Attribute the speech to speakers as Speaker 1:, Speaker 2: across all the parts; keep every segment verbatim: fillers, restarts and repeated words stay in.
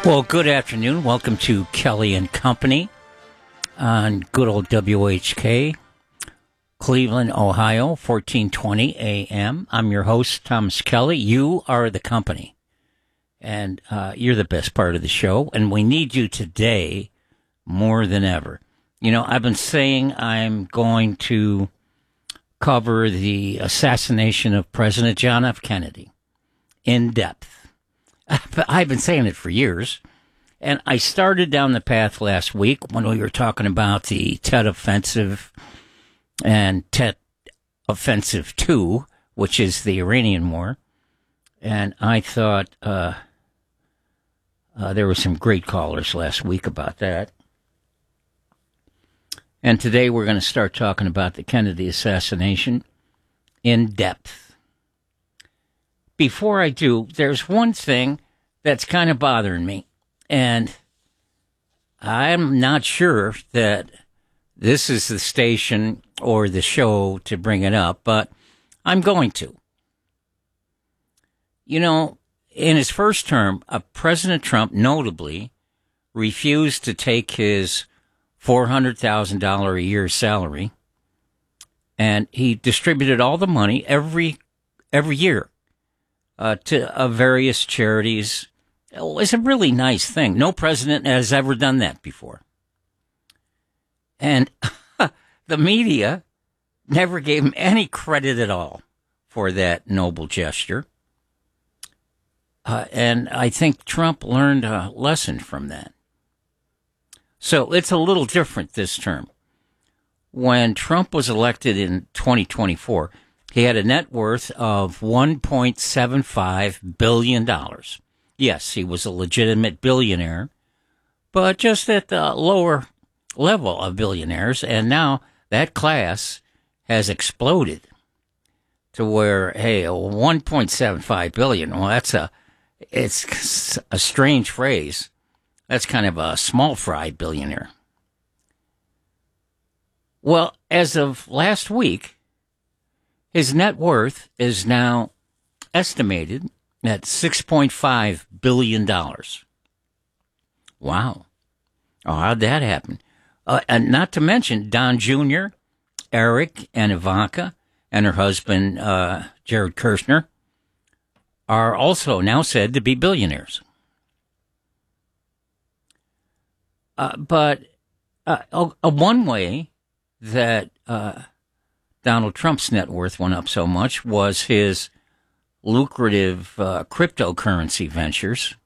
Speaker 1: Well, good afternoon. Welcome to Kelly and Company on good old W H K, Cleveland, Ohio, fourteen twenty A M. I'm your host, Thomas Kelly. You are the company, and uh, you're the best part of the show, and we need you today more than ever. You know, I've been saying I'm going to cover the assassination of President John F. Kennedy in depth. I've been saying it for years, and I started down the path last week when we were talking about the Tet Offensive and Tet Offensive two, which is the Iranian war, and I thought uh, uh, there were some great callers last week about that. And today we're going to start talking about the Kennedy assassination in depth. Before I do, there's one thing that's kind of bothering me, and I'm not sure that this is the station or the show to bring it up, but I'm going to. You know, in his first term, uh, President Trump notably refused to take his four hundred thousand dollars a year salary, and he distributed all the money every every year. Uh, to uh, various charities. It was a really nice thing. No president has ever done that before. And the media never gave him any credit at all for that noble gesture. Uh, and I think Trump learned a lesson from that. So it's a little different this term. When Trump was elected in twenty twenty-four, he had a net worth of one point seven five billion dollars. Yes, he was a legitimate billionaire, but just at the lower level of billionaires. And now that class has exploded to where, hey, one point seven five billion dollars, well, that's a, it's a strange phrase. That's kind of a small fry billionaire. Well, as of last week, his net worth is now estimated at six point five billion dollars. Wow. Oh, how'd that happen? Uh, and not to mention Don Junior, Eric, and Ivanka, and her husband, uh, Jared Kushner, are also now said to be billionaires. Uh, but uh, a, a one way that Uh, Donald Trump's net worth went up so much was his lucrative uh, cryptocurrency ventures.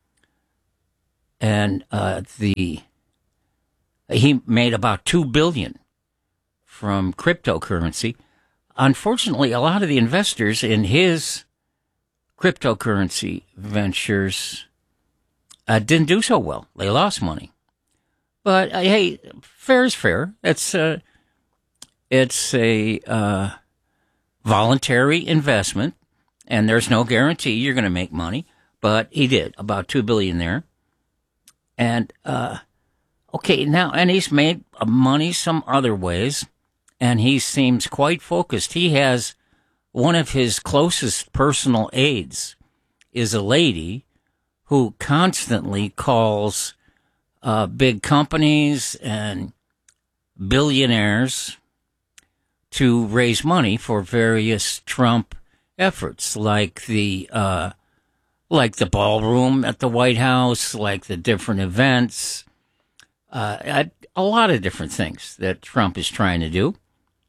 Speaker 1: And uh, the he made about two billion dollars from cryptocurrency. Unfortunately, a lot of the investors in his cryptocurrency ventures uh, didn't do so well. They lost money. But, uh, hey, fair is fair. It's uh, It's a uh, voluntary investment, and there's no guarantee you're going to make money. But he did, about two billion dollars there. And, uh, okay, now, and he's made money some other ways, and he seems quite focused. He has one of his closest personal aides is a lady who constantly calls uh, big companies and billionaires to raise money for various Trump efforts, like the uh, like the ballroom at the White House, like the different events, uh, a, a lot of different things that Trump is trying to do.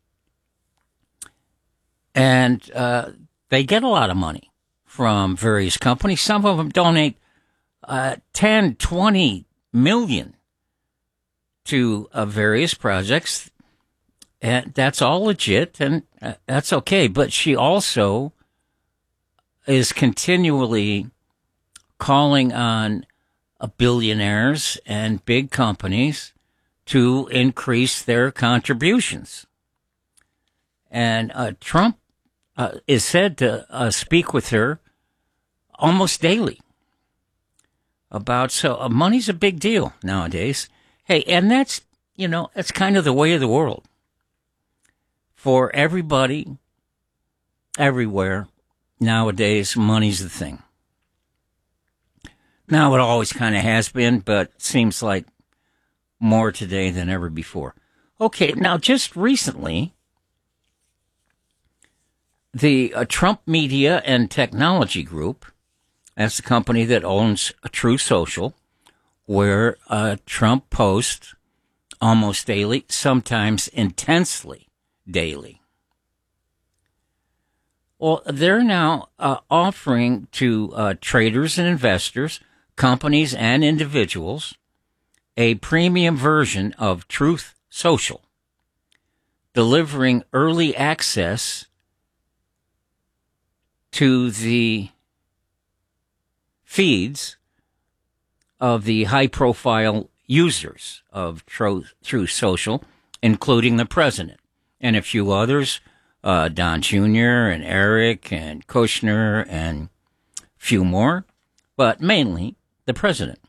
Speaker 1: And uh, they get a lot of money from various companies. Some of them donate uh, ten, twenty million to uh, various projects. And that's all legit, and uh, that's okay. But she also is continually calling on uh, billionaires and big companies to increase their contributions. And uh, Trump uh, is said to uh, speak with her almost daily about, so uh, money's a big deal nowadays. Hey, and that's, you know, that's kind of the way of the world. For everybody, everywhere, nowadays, money's the thing. Now, it always kind of has been, but seems like more today than ever before. Okay, now just recently, the uh, Trump Media and Technology Group, that's the company that owns Truth Social, where uh, Trump posts almost daily, sometimes intensely daily. Well, they're now uh, offering to uh, traders and investors, companies and individuals, a premium version of Truth Social, delivering early access to the feeds of the high-profile users of Truth, Truth Social, including the president and a few others, uh, Don Junior and Eric and Kushner and a few more, but mainly the president.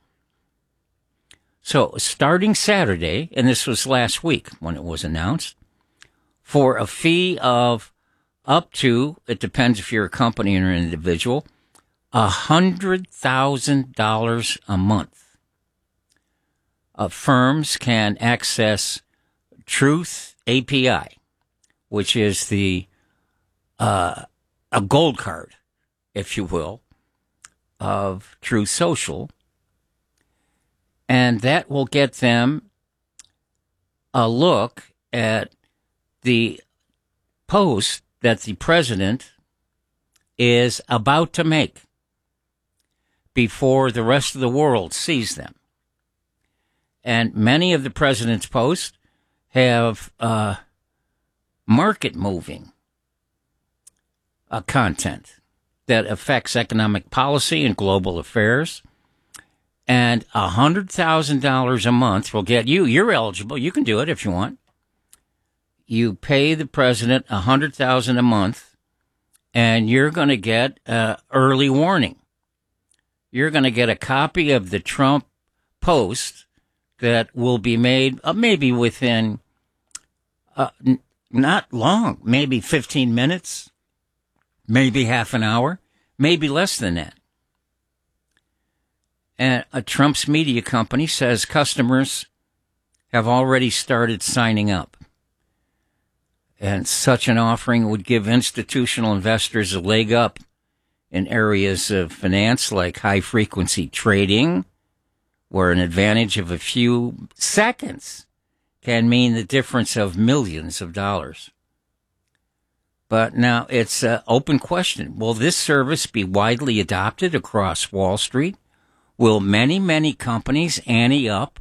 Speaker 1: So starting Saturday, and this was last week when it was announced, for a fee of up to, it depends if you're a company or an individual, one hundred thousand dollars a month. Uh, firms can access Truth A P I, which is the uh, a gold card, if you will, of Truth Social, and that will get them a look at the post that the president is about to make before the rest of the world sees them. And many of the president's posts have uh, market-moving uh, content that affects economic policy and global affairs. And one hundred thousand dollars a month will get you, you're eligible, you can do it if you want. You pay the president one hundred thousand dollars a month, and you're going to get uh, early warning. You're going to get a copy of the Trump post that will be made uh, maybe within uh, n- not long, maybe fifteen minutes, maybe half an hour, maybe less than that. And uh, Trump's media company says customers have already started signing up. And such an offering would give institutional investors a leg up in areas of finance like high-frequency trading, where an advantage of a few seconds can mean the difference of millions of dollars. But now it's an open question. Will this service be widely adopted across Wall Street? Will many, many companies ante up